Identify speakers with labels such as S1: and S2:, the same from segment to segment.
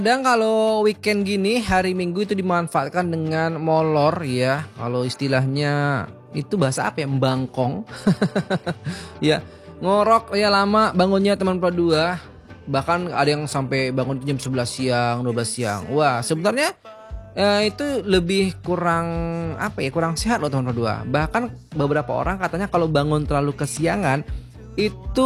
S1: Kadang kalau weekend gini, hari Minggu itu dimanfaatkan dengan molor ya. Kalau istilahnya itu bahasa apa ya? Mbangkong. Ya, ngorok ya lama bangunnya teman dua. Bahkan ada yang sampai bangun jam 11 siang, 12 siang. Wah, sebenarnya itu lebih kurang apa ya? Kurang sehat loh teman dua. Bahkan beberapa orang katanya kalau bangun terlalu kesiangan itu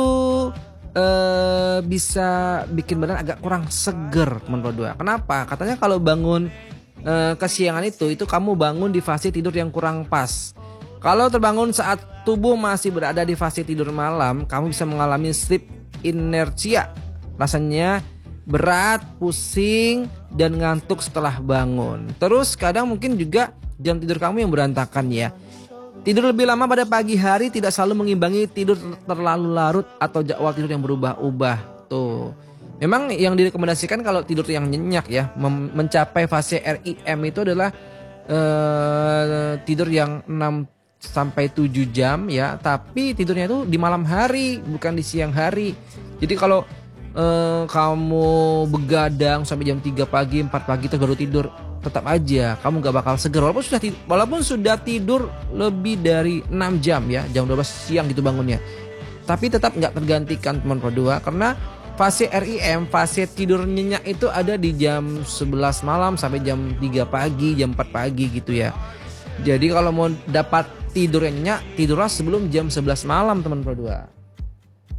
S1: bisa bikin badan agak kurang seger teman dua. Kenapa? Katanya kalau bangun kesiangan itu kamu bangun di fase tidur yang kurang pas. Kalau terbangun saat tubuh masih berada di fase tidur malam, kamu bisa mengalami sleep inertia. Rasanya berat, pusing, dan ngantuk setelah bangun. Terus kadang mungkin juga jam tidur kamu yang berantakan ya. Tidur lebih lama pada pagi hari tidak selalu mengimbangi tidur terlalu larut atau jadwal tidur yang berubah-ubah. Tuh. Memang yang direkomendasikan kalau tidur yang nyenyak ya, mencapai fase REM itu adalah tidur yang 6 sampai 7 jam ya, tapi tidurnya itu di malam hari, bukan di siang hari. Jadi kalau kamu begadang sampai jam 3 pagi, 4 pagi terus baru tidur, tetap aja kamu gak bakal seger walaupun sudah tidur lebih dari 6 jam ya, jam 12 siang gitu bangunnya. Tapi tetap gak tergantikan teman kedua, karena fase REM, fase tidur nyenyak itu ada di jam 11 malam sampai jam 3 pagi, jam 4 pagi gitu ya. Jadi kalau mau dapat tidur yang nyenyak, tidurlah sebelum jam 11 malam teman kedua.